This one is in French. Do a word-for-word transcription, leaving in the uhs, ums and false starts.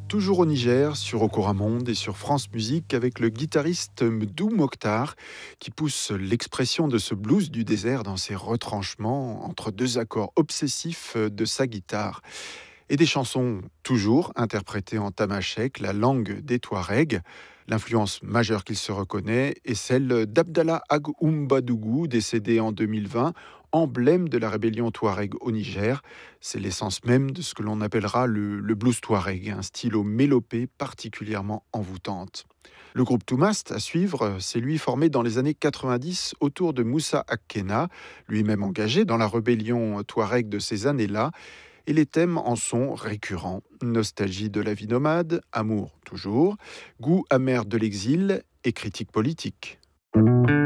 Toujours au Niger, sur Okora Monde et sur France Musique, avec le guitariste Mdou Mokhtar, qui pousse l'expression de ce blues du désert dans ses retranchements entre deux accords obsessifs de sa guitare. Et des chansons toujours interprétées en tamashek, la langue des Touaregs. L'influence majeure qu'il se reconnaît est celle d'Abdallah Ag Oumbadougou, décédé en deux mille vingt, emblème de la rébellion Touareg au Niger. C'est l'essence même de ce que l'on appellera le, le blues Touareg, un style aux mélopées particulièrement envoûtantes. Le groupe Toumast, à suivre, c'est lui formé dans les années quatre-vingt-dix autour de Moussa Akkena, lui-même engagé dans la rébellion Touareg de ces années-là, et les thèmes en sont récurrents. Nostalgie de la vie nomade, amour toujours, goût amer de l'exil et critique politique.